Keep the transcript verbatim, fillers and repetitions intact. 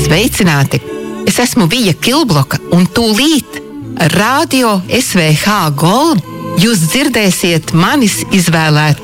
Sveicināti! Es esmu Vija Kilbloka un tūlīt Radio S V H Gold jūs dzirdēsiet manis izvēlēt